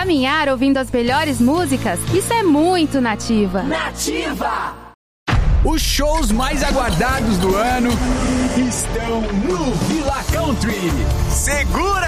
caminhar ouvindo as melhores músicas, isso é muito Nativa. Nativa! Os shows mais aguardados do ano estão no Villa Country. Segura